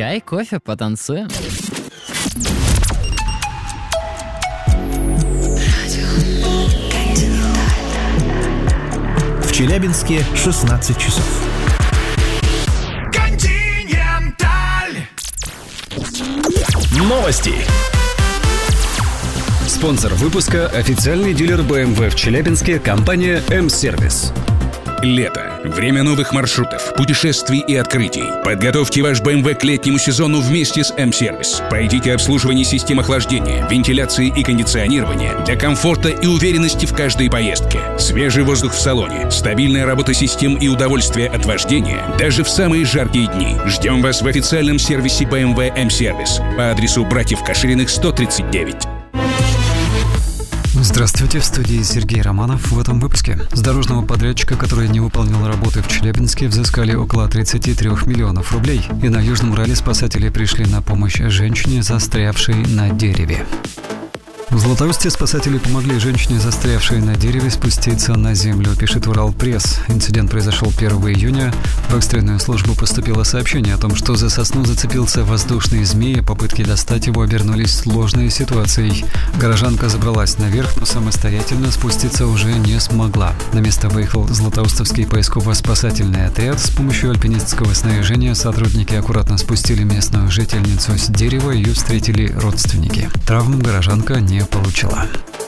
Чай, кофе, потанцуем. В Челябинске 16 часов. Континенталь. Новости. Спонсор выпуска – официальный дилер BMW в Челябинске, компания М-Сервис. Лето. Время новых маршрутов, путешествий и открытий. Подготовьте ваш BMW к летнему сезону вместе с М-Сервис. Пройдите обслуживание систем охлаждения, вентиляции и кондиционирования для комфорта и уверенности в каждой поездке. Свежий воздух в салоне, стабильная работа систем и удовольствие от вождения даже в самые жаркие дни. Ждем вас в официальном сервисе BMW М-Сервис по адресу Братьев Кашириных, 139. Здравствуйте, в студии Сергей Романов. В этом выпуске. С дорожного подрядчика, который не выполнил работы в Челябинске, взыскали около 33 миллионов рублей. И на Южном Урале спасатели пришли на помощь женщине, застрявшей на дереве. В Златоусте спасатели помогли женщине, застрявшей на дереве, спуститься на землю, пишет Уралпресс. Инцидент произошел 1 июня. В экстренную службу поступило сообщение о том, что за сосну зацепился воздушный змей, а попытки достать его обернулись сложной ситуацией. Горожанка забралась наверх, но самостоятельно спуститься уже не смогла. На место выехал Златоустовский поисково-спасательный отряд. С помощью альпинистского снаряжения сотрудники аккуратно спустили местную жительницу с дерева, ее встретили родственники. Травм горожанка не получила.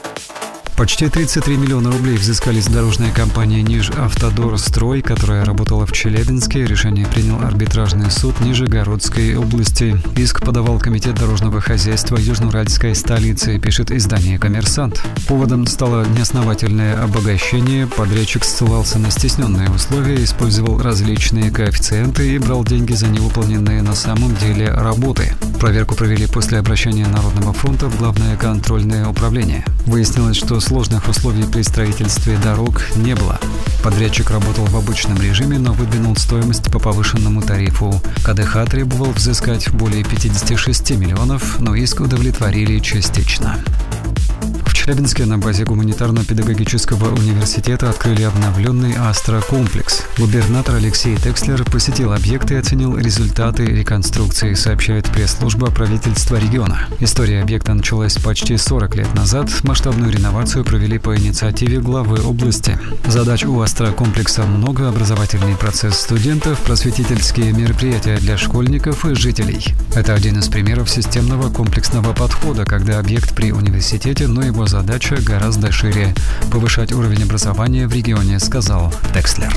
Почти 33 миллиона рублей взыскали с дорожной компании «Нижавтодорстрой», которая работала в Челябинске. Решение принял арбитражный суд Нижегородской области. Иск подавал Комитет дорожного хозяйства Южноуральской столицы, пишет издание «Коммерсант». Поводом стало неосновательное обогащение. Подрядчик ссылался на стесненные условия, использовал различные коэффициенты и брал деньги за невыполненные на самом деле работы. Проверку провели после обращения Народного фронта в Главное контрольное управление. Выяснилось, что сложных условий при строительстве дорог не было. Подрядчик работал в обычном режиме, но выдвинул стоимость по повышенному тарифу. КДХ требовал взыскать более 56 миллионов, но иск удовлетворили частично. В Челябинске на базе гуманитарно-педагогического университета открыли обновленный астрокомплекс. Губернатор Алексей Текслер посетил объект и оценил результаты реконструкции, сообщает пресс-служба правительства региона. История объекта началась почти 40 лет назад. Масштабную реновацию провели по инициативе главы области. Задач у астрокомплекса много: образовательный процесс студентов, просветительские мероприятия для школьников и жителей. Это один из примеров системного комплексного подхода, когда объект при университете, но его задача гораздо шире – повышать уровень образования в регионе, сказал Текслер.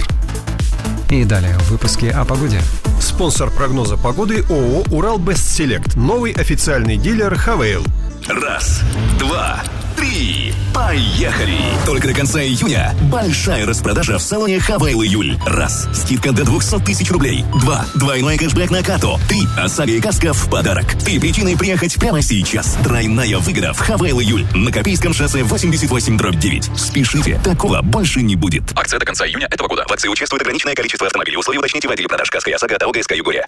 И далее в выпуске о погоде. Спонсор прогноза погоды ООО «Уралбестселект». Новый официальный дилер «Хавейл». Раз, два, три, поехали! Только до конца июня большая распродажа в салоне «Хавейл Июль». Раз, скидка до 200 тысяч рублей. Два, двойной кэшбэк на карту. Три, ОСАГО и каска в подарок. Три причины приехать прямо сейчас. Тройная выгода в «Хавейл Июль» на Копейском шоссе 88/9. Спешите, такого больше не будет. Акция до конца июня этого года. В акции участвует ограниченное количество автомобилей. Условия уточните в отделе продаж. Каска и ОСАГО от ОГ СК Югория.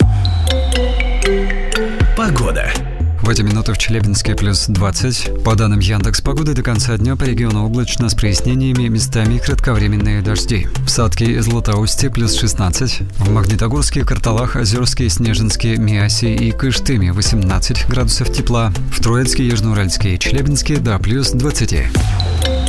Погода. В эти минуты в Челябинске плюс 20. По данным Яндекс.Погоды, до конца дня по региону облачно с прояснениями, местами кратковременные дожди. В Садке и Златоусте плюс 16. В Магнитогорске, Карталах, Озерске, Снежинске, Миасе и Кыштыме 18 градусов тепла. В Троицке, Южноуральске и Челябинске до плюс 20.